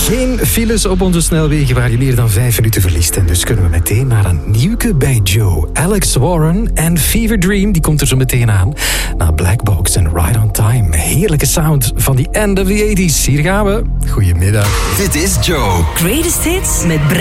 Geen files op onze snelwegen waar je meer dan 5 minuten verliest. En dus kunnen we meteen naar een nieuwke bij Joe. Alex Warren en Fever Dream, die komt er zo meteen aan. Na Black Box en Right on Time. Heerlijke sound van die end of the 80s. Hier gaan we. Goedemiddag. Dit is Joe. Greatest Hits met